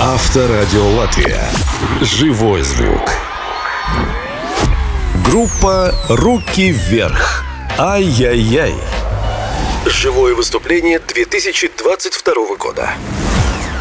Авторадио Латвия. Живой звук. Группа «Руки вверх». Ай-яй-яй. Живое выступление 2022 года.